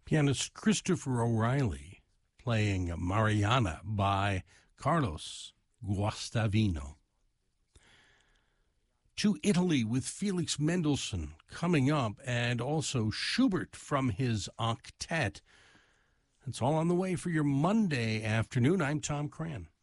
Pianist Christopher O'Reilly playing Mariana by Carlos Guastavino. To Italy with Felix Mendelssohn coming up, and also Schubert from his octet. That's all on the way for your Monday afternoon. I'm Tom Cran.